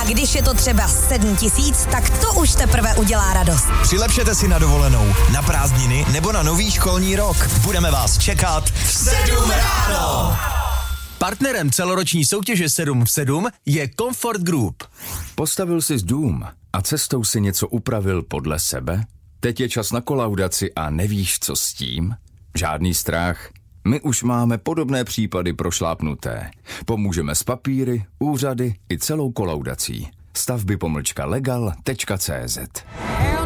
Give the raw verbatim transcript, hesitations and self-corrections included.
A když je to třeba sedm tisíc, tak to už teprve udělá radost. Přilepšete si na dovolenou, na prázdniny nebo na nový školní rok. Budeme vás čekat v sedm ráno. Partnerem celoroční soutěže sedm v sedm je Comfort Group. Postavil jsi dům a cestou si něco upravil podle sebe? Teď je čas na kolaudaci a nevíš, co s tím? Žádný strach. My už máme podobné případy prošlápnuté. Pomůžeme s papíry, úřady i celou kolaudací. Stavby pomlčka legal tečka cé zet.